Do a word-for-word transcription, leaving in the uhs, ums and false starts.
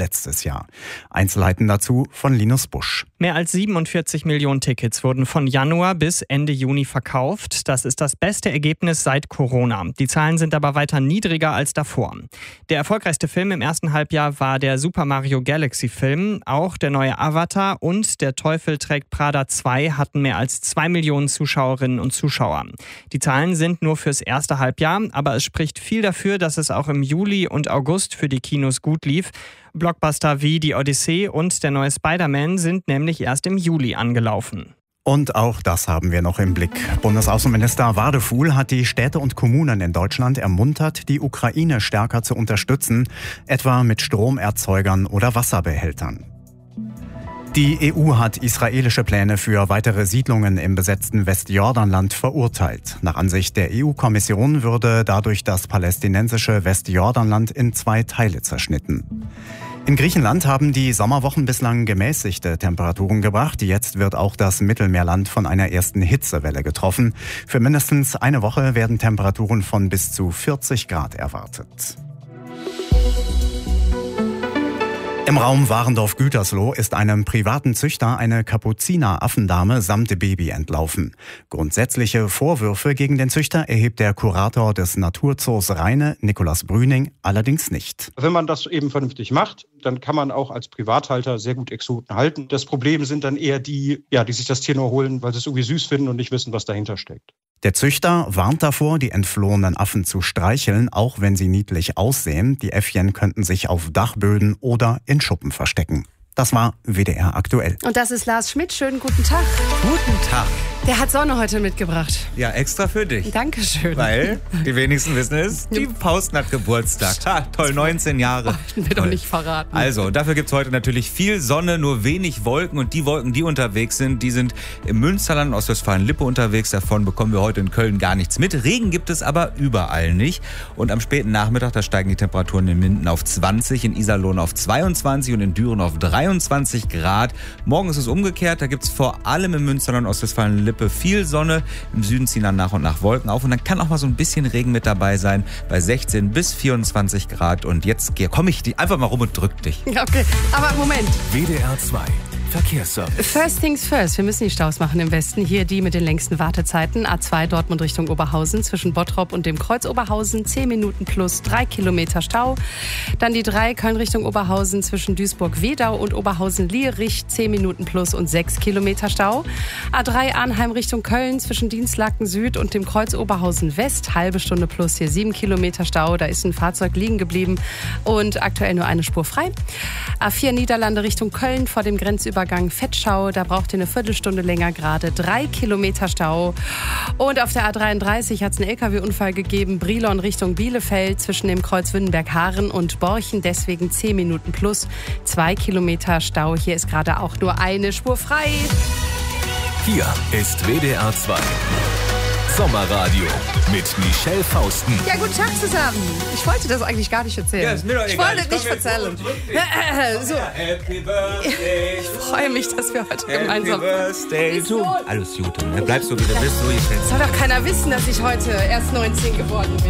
letztes Jahr. Einzelheiten dazu von Linus Busch. Mehr als siebenundvierzig Millionen Tickets wurden von Januar bis Ende Juni verkauft. Das ist das beste Ergebnis seit Corona. Die Zahlen sind aber weiter niedriger als davor. Der erfolgreichste Film im ersten Halbjahr war der Super Mario Galaxy Film. Auch der neue Avatar und Der Teufel trägt Prada zwei hatten mehr als zwei Millionen Zuschauerinnen und Zuschauer. Die Zahlen sind nur fürs erste Halbjahr, aber es spricht viel dafür, dass es auch im Juli und August für die Kinos gut lief. Blockbuster wie Die Odyssee und der neue Spider-Man sind nämlich erst im Juli angelaufen. Und auch das haben wir noch im Blick. Bundesaußenminister Wadefuhl hat die Städte und Kommunen in Deutschland ermuntert, die Ukraine stärker zu unterstützen, etwa mit Stromerzeugern oder Wasserbehältern. Die E U hat israelische Pläne für weitere Siedlungen im besetzten Westjordanland verurteilt. Nach Ansicht der E U-Kommission würde dadurch das palästinensische Westjordanland in zwei Teile zerschnitten. In Griechenland haben die Sommerwochen bislang gemäßigte Temperaturen gebracht. Jetzt wird auch das Mittelmeerland von einer ersten Hitzewelle getroffen. Für mindestens eine Woche werden Temperaturen von bis zu vierzig Grad erwartet. Im Raum Warendorf-Gütersloh ist einem privaten Züchter eine Kapuziner-Affendame samt Baby entlaufen. Grundsätzliche Vorwürfe gegen den Züchter erhebt der Kurator des Naturzoos Rheine, Nikolaus Brüning, allerdings nicht. Wenn man das eben vernünftig macht, dann kann man auch als Privathalter sehr gut Exoten halten. Das Problem sind dann eher die, ja, die sich das Tier nur holen, weil sie es irgendwie süß finden und nicht wissen, was dahinter steckt. Der Züchter warnt davor, die entflohenen Affen zu streicheln, auch wenn sie niedlich aussehen. Die Äffchen könnten sich auf Dachböden oder in Schuppen verstecken. Das war W D R aktuell. Und das ist Lars Schmidt. Schönen guten Tag. Guten Tag. Der hat Sonne heute mitgebracht. Ja, extra für dich. Dankeschön. Weil, die wenigsten wissen es, die Faust hat Geburtstag. Ha, toll, neunzehn Jahre. Oh, ich will doch nicht verraten. Also, dafür gibt es heute natürlich viel Sonne, nur wenig Wolken. Und die Wolken, die unterwegs sind, die sind im Münsterland, Ostwestfalen-Lippe unterwegs. Davon bekommen wir heute in Köln gar nichts mit. Regen gibt es aber überall nicht. Und am späten Nachmittag, da steigen die Temperaturen in Minden auf zwanzig, in Iserlohn auf zweiundzwanzig und in Düren auf dreiundzwanzig Grad. Morgen ist es umgekehrt. Da gibt es vor allem im Münsterland, Ostwestfalen-Lippe viel Sonne. Im Süden ziehen dann nach und nach Wolken auf. Und dann kann auch mal so ein bisschen Regen mit dabei sein. Bei sechzehn bis vierundzwanzig Grad. Und jetzt komme ich einfach mal rum und drück dich. Okay, aber Moment. W D R zwei Verkehrsservice. First things first. Wir müssen die Staus machen im Westen. Hier die mit den längsten Wartezeiten. A zwei Dortmund Richtung Oberhausen. Zwischen Bottrop und dem Kreuz Oberhausen. zehn Minuten plus drei Kilometer Stau. Dann die drei Köln Richtung Oberhausen. Zwischen Duisburg-Wedau und Oberhausen-Lierich. zehn Minuten plus und sechs Kilometer Stau. A drei Arnheim Richtung Köln. Zwischen Dienstlaken Süd und dem Kreuz Oberhausen West. Halbe Stunde plus hier sieben Kilometer Stau. Da ist ein Fahrzeug liegen geblieben. Und aktuell nur eine Spur frei. A vier Niederlande Richtung Köln vor dem Grenzübergang Fettschau, da braucht ihr eine Viertelstunde länger, gerade drei Kilometer Stau. Und auf der A dreiunddreißig hat es einen L K W-Unfall gegeben, Brilon Richtung Bielefeld zwischen dem Kreuz Wünnenberg-Haaren und Borchen, deswegen zehn Minuten plus zwei Kilometer Stau. Hier ist gerade auch nur eine Spur frei. Hier ist W D R zwei Sommerradio mit Michelle Fausten. Ja, guten Tag zusammen. Ich wollte das eigentlich gar nicht erzählen. Ja, ist mir doch ich egal. wollte Ich nicht erzählen. So. Happy Birthday. Ich freue mich, dass wir heute Happy gemeinsam... Birthday to... Alles gut, dann bleibst du, wie du bist, so Soll doch keiner wissen, dass ich heute erst neunzehn geworden bin.